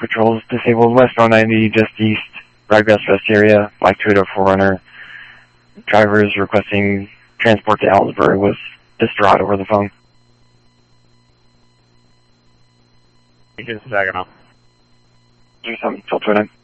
patrols disabled west 190, just east, Ryegrass West area, Black Toyota 4Runner. Drivers requesting transport to Ellsbury was distraught over the phone. Just a second, I'll... Do something till 29.